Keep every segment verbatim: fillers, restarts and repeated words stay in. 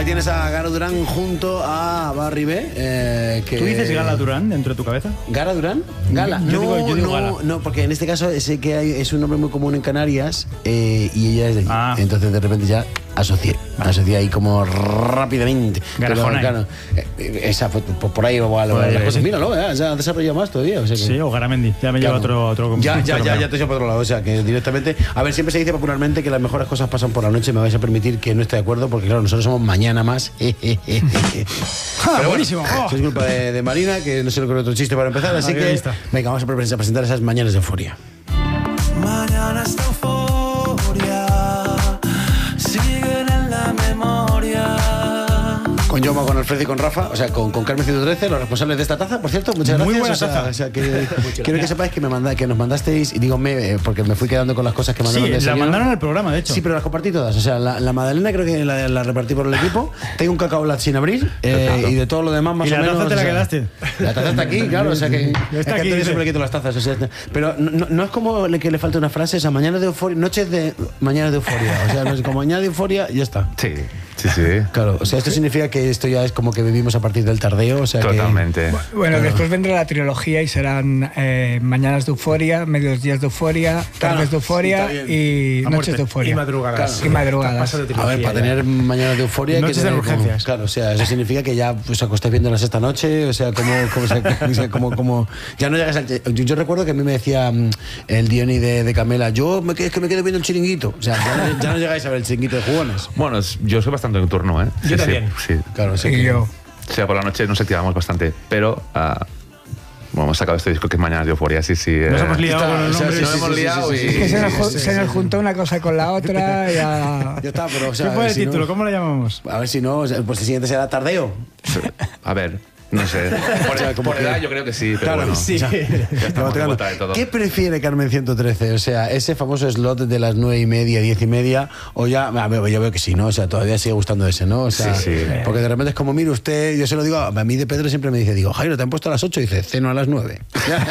tienes a Gara Durán junto a Barry B. Eh, que... ¿Tú dices Gala Durán dentro de tu cabeza? ¿Gara Durán? Gala. Yo no, digo, yo digo no, Gala. no, porque en este caso sé que hay, es un nombre muy común en Canarias eh, y ella es de allí. Ah. Entonces de repente ya asocié. Asocié ahí como rápidamente. Garajonay. Pero, claro, eh, esa fue por, por ahí igual. Por ahí, las cosas. sí. Míralo, eh, ya ha desarrollado más todavía. O sea que, Sí, o Garamendi. Ya me lleva claro. otro, otro Ya, ya, otro ya, número. ya te llevo por otro lado. O sea, que directamente. A ver, siempre se dice popularmente que las mejores cosas pasan por la noche. Me vais a permitir que no esté de acuerdo, porque claro, nosotros somos mañana más. Ah, Pero buenísimo. bueno, Oh. eso es culpa de, de Marina, que no se le ocurre otro chiste para empezar. Así qué que, lista. venga, vamos a pre- a presentar esas mañanas de euforia. Mañana esta euforia siguen en la memoria. Con Joma, con Alfredo y con Rafa, o sea, con, con Carmen ciento trece, los responsables de esta taza, por cierto, muchas Muy gracias. buena o sea, taza. o sea, que, quiero que sepáis que, me manda, que nos mandasteis, y digo me, eh, porque me fui quedando con las cosas que Sí, mandaron. de la desayuno. mandaron al programa, de hecho. Sí, pero las compartí todas. O sea, la, la magdalena creo que la, la repartí por el equipo. Tengo un cacao lat sin abrir eh, y de todo lo demás más ¿Y o la menos. taza te la o sea, quedaste? La taza está aquí, claro. O sea que. Está es que aquí, Antonio dice. siempre le quito las tazas. O sea, pero no, no es como le- que le falta una frase, o sea, mañana de euforia, noches de mañana de euforia. O sea, no es como mañana de euforia y ya está. Sí, sí, sí. Claro, o sea, esto significa que esto ya es como que vivimos a partir del tardeo, o sea que- Totalmente. Bueno, después vendrá la trilogía y serán eh, mañanas de euforia, medios días de euforia, Claro, tardes de euforia sí, está y A noches muerte. de euforia. Y madrugadas. Y madrugadas. Pasa de A trilogía ver, para ya. tener mañana de euforia hay que Noches de tener como- urgencias. claro, o sea, eso significa que ya pues acostáis viendo la sexta noche, o sea, como, como, o sea, o sea, como, como ya no llegas al yo, yo recuerdo que a mí me decía mm, el Diony de, de Camela, yo me, es que me quedo viendo el chiringuito, o sea, ya, no- ya no llegáis a ver el chiringuito de jugones. Bueno, es- yo soy bastante nocturno, ¿eh? Yo Sí, también. Sí, sí. Claro, o sea Y que- yo. O sea, por la noche nos activamos bastante, pero ah, bueno, hemos sacado este disco que es Mañana de Euforia, sí, sí. Nos eh, hemos liado está, con el o sea, nombre. sí, Nos sí, hemos sí, sí, liado sí, y- sí, Es que se nos, sí, ju- sí, se sí, nos sí. juntó una cosa con la otra. Ya... Ya está, pero o sea, ¿Qué fue el si no- título? ¿Cómo lo llamamos? a ver si no, o sea, pues el siguiente será tardeo. A ver, no sé. Por, O sea, como por que- edad yo creo que sí, pero Claro, bueno. sí. Ya estamos Claro, de vuelta de todo. ¿Qué prefiere Carmen ciento trece? O sea, ese famoso slot de las nueve y media, diez y media, o ya, a ver, yo veo que sí, ¿no? O sea, todavía sigue gustando ese, ¿no? O sea, Sí, sí. porque de repente es como, mire usted, yo se lo digo, a mí de Pedro siempre me dice, digo, Jairo, te han puesto a las ocho, y dice, ceno a las nueve.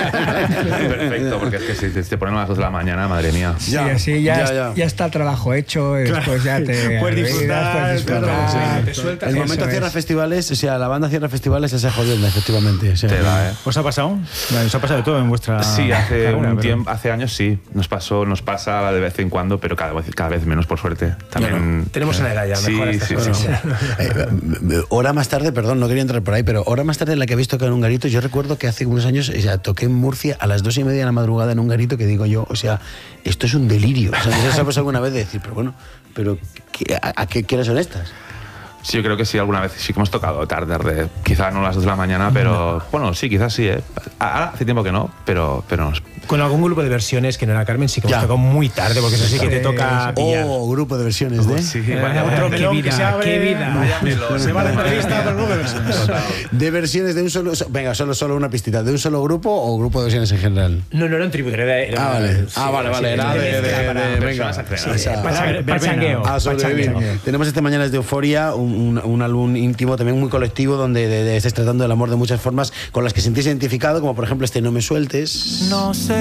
Perfecto, porque es que si te, te ponen a las dos de la mañana, madre mía. Sí, así ya, ya, es- ya. ya está el trabajo hecho, y después ya te Puedes olvidas, disfrutar, puedes disfrutar. claro, te sueltas. El Eso momento es. cierra festivales, o sea, la banda cierra festivales, esa jodienda, efectivamente. O sea, Te da, ¿eh? ¿Os ha pasado? Bueno, os ha pasado de todo en vuestra Sí, hace carrera, un pero- tiempo, hace años sí, nos pasó, nos pasa de vez en cuando, pero cada vez, cada vez menos por suerte. También Tenemos una edad ya, sí, mejor estas sí, cosas. sí. Eh, hora más tarde, perdón, no quería entrar por ahí, pero hora más tarde en la que habéis tocado en un garito, yo recuerdo que hace unos años, o sea, toqué en Murcia a las dos y media de la madrugada en un garito que digo yo, o sea, esto es un delirio. O sea, no sé si sabes alguna vez de decir, pero bueno, pero ¿qué- a, a qué, qué horas son estas? Sí, yo creo que sí, alguna vez sí que hemos tocado tarde, tarde. Quizá no a las dos de la mañana, pero bueno, sí, quizás sí, ¿eh? Ahora hace tiempo que no, pero, pero nos- Con algún grupo de versiones que no era Carmen, sí que Ya. hemos tocado muy tarde, porque eso sí que te toca pillar. O grupo de versiones de... Sí, Eh, vaya, Otro qué melón que vida, se abre. qué vida. vaya melón. Se va la entrevista con grupo de versiones. De versiones de un solo... Venga, solo, solo una pistita. ¿De un solo grupo o grupo de versiones en general? No, no era un tributo, era... era- Ah, vale. sí, Ah, vale, vale. sí, Era de... de- mezcla de- para- de- personas venga. estrenadas. Sí, o sea, Pacha- verbena. Pachangueo. Ah, sobrevivir. Pachangueo. Tenemos este Mañanas de Euforia, un, un, un álbum íntimo también muy colectivo donde de, de, estáis tratando del amor de muchas formas con las que sentís identificado, como por ejemplo este No me sueltes. No sé